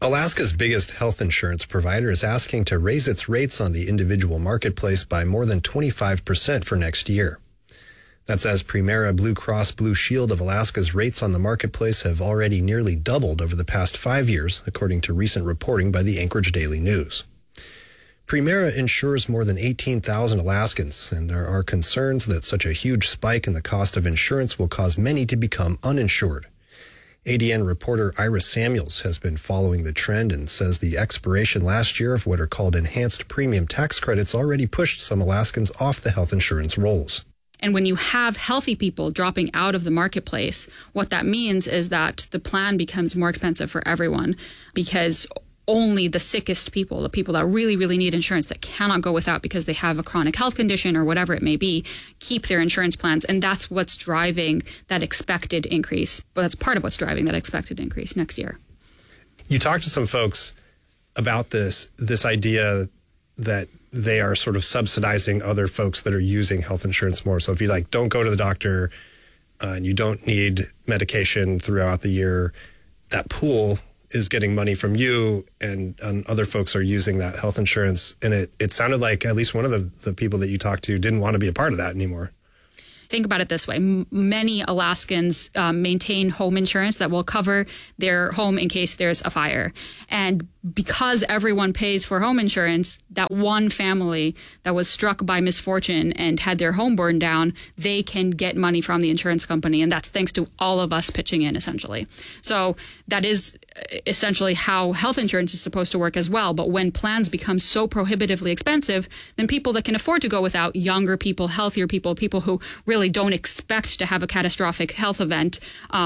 Alaska's biggest health insurance provider is asking to raise its rates on the individual marketplace by more than 25% for next year. That's as Premera Blue Cross Blue Shield of Alaska's rates on the marketplace have already nearly doubled over the past 5 years, according to recent reporting by the Anchorage Daily News. Premera insures more than 18,000 Alaskans, and there are concerns that such a huge spike in the cost of insurance will cause many to become uninsured. ADN reporter Iris Samuels has been following the trend and says the expiration last year of what are called enhanced premium tax credits already pushed some Alaskans off the health insurance rolls. And when you have healthy people dropping out of the marketplace, what that means is that the plan becomes more expensive for everyone because only the sickest people, the people that really, really need insurance that cannot go without because they have a chronic health condition or whatever it may be, keep their insurance plans. And that's what's driving that expected increase. But that's part of what's driving that expected increase next year. You talked to some folks about this idea that they are sort of subsidizing other folks that are using health insurance more. So if you don't go to the doctor and you don't need medication throughout the year, that pool is getting money from you and other folks are using that health insurance. And it sounded like at least one of the people that you talked to didn't want to be a part of that anymore. Think about it this way. Many Alaskans maintain home insurance that will cover their home in case there's a fire. And because everyone pays for home insurance, that one family that was struck by misfortune and had their home burned down, they can get money from the insurance company. And that's thanks to all of us pitching in, essentially. So that is essentially how health insurance is supposed to work as well. But when plans become so prohibitively expensive, then people that can afford to go without, younger people, healthier people, people who really don't expect to have a catastrophic health event,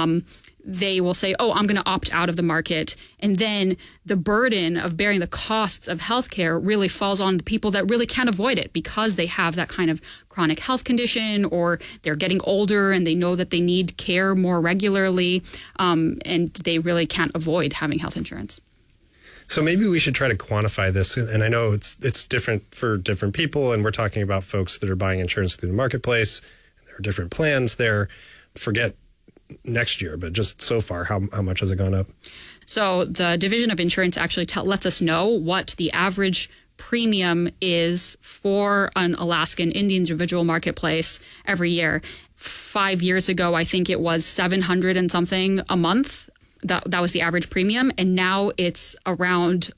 they will say, oh, I'm going to opt out of the market. And then the burden of bearing the costs of healthcare really falls on the people that really can't avoid it because they have that kind of chronic health condition or they're getting older and they know that they need care more regularly and they really can't avoid having health insurance. So maybe we should try to quantify this. And I know it's different for different people. And we're talking about folks that are buying insurance through the marketplace. And there are different plans there. Forget next year, but just so far, how much has it gone up? So the Division of Insurance actually lets us know what the average premium is for an Alaskan in the individual marketplace every year. 5 years ago, I think it was $700 and something a month. That was the average premium. And now it's around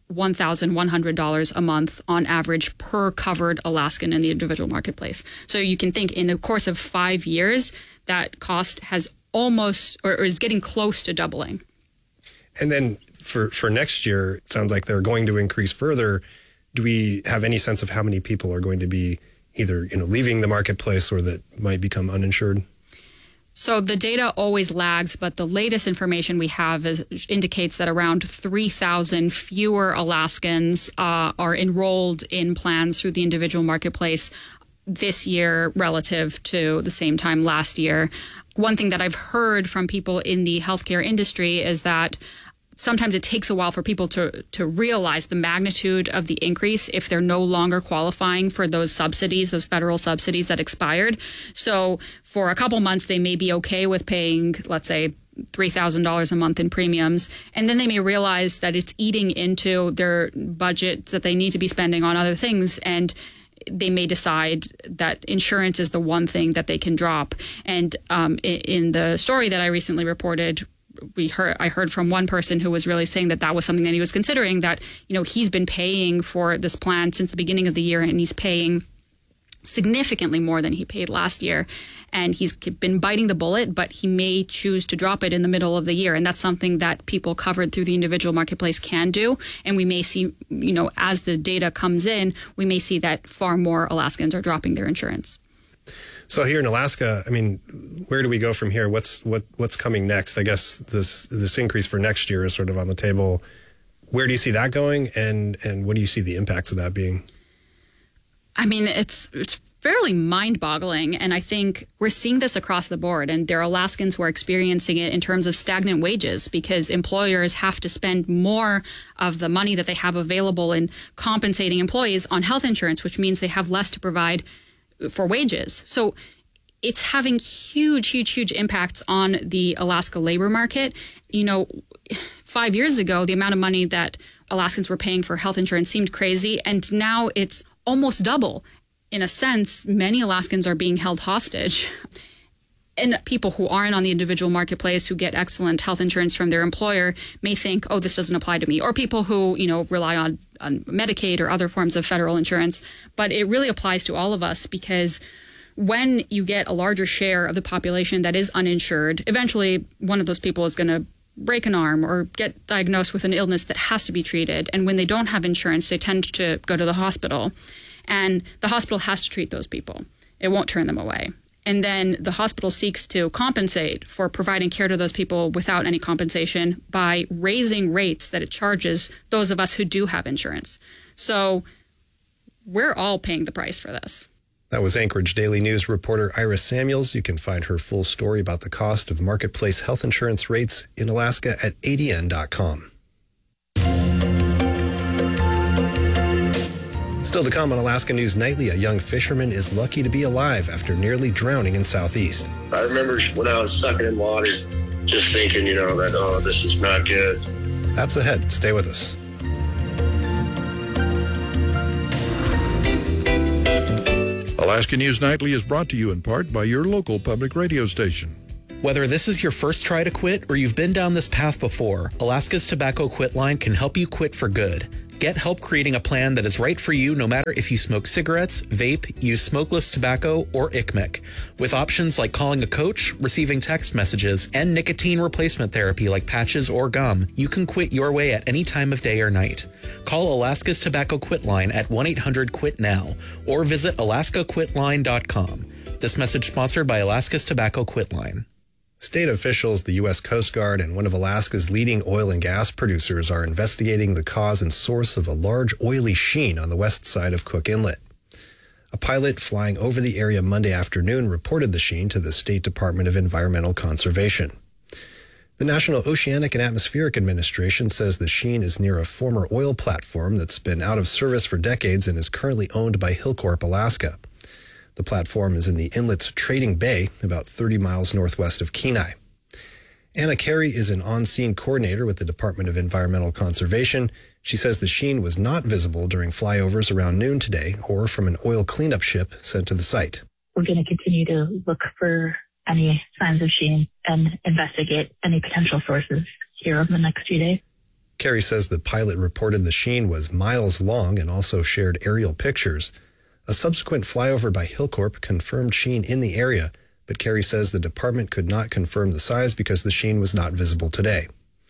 $1,100 a month on average per covered Alaskan in the individual marketplace. So you can think in the course of 5 years, that cost has almost or is getting close to doubling. And then for next year, it sounds like they're going to increase further. Do we have any sense of how many people are going to be either leaving the marketplace or that might become uninsured? So the data always lags, but the latest information we have indicates that around 3,000 fewer Alaskans are enrolled in plans through the individual marketplace this year relative to the same time last year. One thing that I've heard from people in the healthcare industry is that sometimes it takes a while for people to realize the magnitude of the increase if they're no longer qualifying for those subsidies, those federal subsidies that expired. So for a couple months, they may be okay with paying, let's say, $3,000 a month in premiums. And then they may realize that it's eating into their budget that they need to be spending on other things. And they may decide that insurance is the one thing that they can drop. And in the story that I recently reported, I heard from one person who was really saying that was something that he was considering, that he's been paying for this plan since the beginning of the year, and he's paying significantly more than he paid last year. And he's been biting the bullet, but he may choose to drop it in the middle of the year. And that's something that people covered through the individual marketplace can do. And we may see, as the data comes in, we may see that far more Alaskans are dropping their insurance. So here in Alaska, where do we go from here? What's coming next? I guess this increase for next year is sort of on the table. Where do you see that going? And what do you see the impacts of that being? It's fairly mind-boggling, and I think we're seeing this across the board, and there are Alaskans who are experiencing it in terms of stagnant wages because employers have to spend more of the money that they have available in compensating employees on health insurance, which means they have less to provide for wages. So it's having huge impacts on the Alaska labor market. 5 years ago, the amount of money that Alaskans were paying for health insurance seemed crazy, and now it's almost double. In a sense, many Alaskans are being held hostage. And people who aren't on the individual marketplace, who get excellent health insurance from their employer, may think, oh, this doesn't apply to me. Or people who, rely on Medicaid or other forms of federal insurance. But it really applies to all of us, because when you get a larger share of the population that is uninsured, eventually one of those people is going to break an arm or get diagnosed with an illness that has to be treated. And when they don't have insurance, they tend to go to the hospital. And the hospital has to treat those people. It won't turn them away. And then the hospital seeks to compensate for providing care to those people without any compensation by raising rates that it charges those of us who do have insurance. So we're all paying the price for this. That was Anchorage Daily News reporter Iris Samuels. You can find her full story about the cost of marketplace health insurance rates in Alaska at adn.com. Still to come on Alaska News Nightly, a young fisherman is lucky to be alive after nearly drowning in Southeast. I remember when I was sucking in water, just thinking, that, this is not good. That's ahead. Stay with us. Alaska News Nightly is brought to you in part by your local public radio station. Whether this is your first try to quit or you've been down this path before, Alaska's Tobacco Quit Line can help you quit for good. Get help creating a plan that is right for you no matter if you smoke cigarettes, vape, use smokeless tobacco, or ICMIC. With options like calling a coach, receiving text messages, and nicotine replacement therapy like patches or gum, you can quit your way at any time of day or night. Call Alaska's Tobacco Quit Line at 1-800-QUIT-NOW or visit alaskaquitline.com. This message sponsored by Alaska's Tobacco Quit Line. State officials, the U.S. Coast Guard, and one of Alaska's leading oil and gas producers are investigating the cause and source of a large oily sheen on the west side of Cook Inlet. A pilot flying over the area Monday afternoon reported the sheen to the State Department of Environmental Conservation. The National Oceanic and Atmospheric Administration says the sheen is near a former oil platform that's been out of service for decades and is currently owned by Hilcorp Alaska. The platform is in the inlet's Trading Bay, about 30 miles northwest of Kenai. Anna Carey is an on-scene coordinator with the Department of Environmental Conservation. She says the sheen was not visible during flyovers around noon today or from an oil cleanup ship sent to the site. We're going to continue to look for any signs of sheen and investigate any potential sources here over the next few days. Carey says the pilot reported the sheen was miles long and also shared aerial pictures. A subsequent flyover by Hilcorp confirmed sheen in the area, but Carey says the department could not confirm the size because the sheen was not visible today.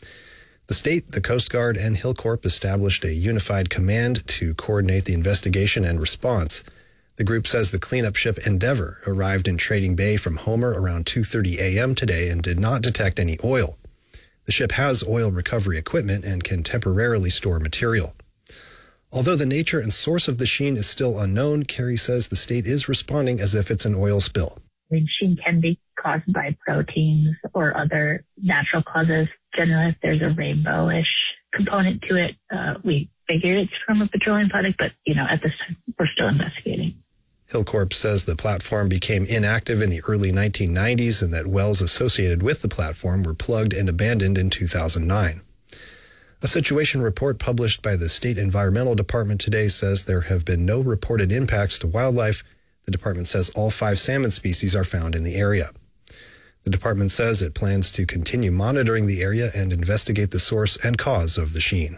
The state, the Coast Guard, and Hilcorp established a unified command to coordinate the investigation and response. The group says the cleanup ship Endeavour arrived in Trading Bay from Homer around 2:30 a.m. today and did not detect any oil. The ship has oil recovery equipment and can temporarily store material. Although the nature and source of the sheen is still unknown, Carey says the state is responding as if it's an oil spill. Sheen can be caused by proteins or other natural causes. Generally, if there's a rainbowish component to it, we figure it's from a petroleum product, but, at this time, we're still investigating. Hilcorp says the platform became inactive in the early 1990s and that wells associated with the platform were plugged and abandoned in 2009. A situation report published by the State Environmental Department today says there have been no reported impacts to wildlife. The department says all 5 salmon species are found in the area. The department says it plans to continue monitoring the area and investigate the source and cause of the sheen.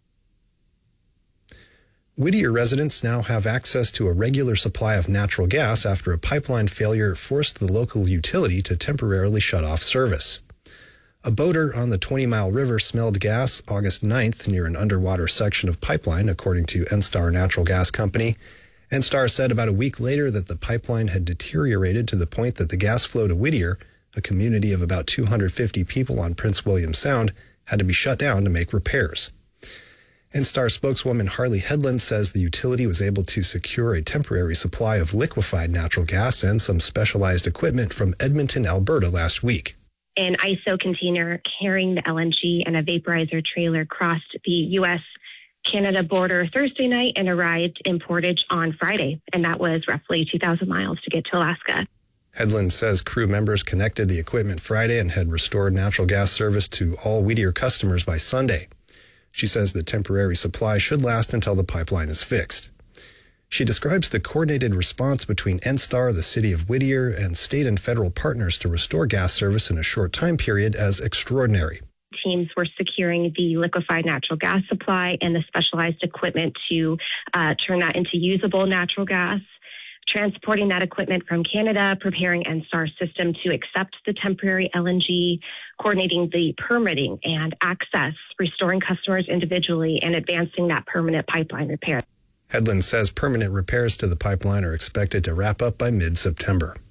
Whittier residents now have access to a regular supply of natural gas after a pipeline failure forced the local utility to temporarily shut off service. A boater on the 20-mile river smelled gas August 9th near an underwater section of pipeline, according to NSTAR Natural Gas Company. NSTAR said about a week later that the pipeline had deteriorated to the point that the gas flow to Whittier, a community of about 250 people on Prince William Sound, had to be shut down to make repairs. NSTAR spokeswoman Harley Headland says the utility was able to secure a temporary supply of liquefied natural gas and some specialized equipment from Edmonton, Alberta last week. An ISO container carrying the LNG and a vaporizer trailer crossed the U.S.-Canada border Thursday night and arrived in Portage on Friday, and that was roughly 2,000 miles to get to Alaska. Hedlund says crew members connected the equipment Friday and had restored natural gas service to all Whittier customers by Sunday. She says the temporary supply should last until the pipeline is fixed. She describes the coordinated response between NSTAR, the city of Whittier, and state and federal partners to restore gas service in a short time period as extraordinary. Teams were securing the liquefied natural gas supply and the specialized equipment to turn that into usable natural gas, transporting that equipment from Canada, preparing NSTAR's system to accept the temporary LNG, coordinating the permitting and access, restoring customers individually, and advancing that permanent pipeline repair. Hedlund says permanent repairs to the pipeline are expected to wrap up by mid-September.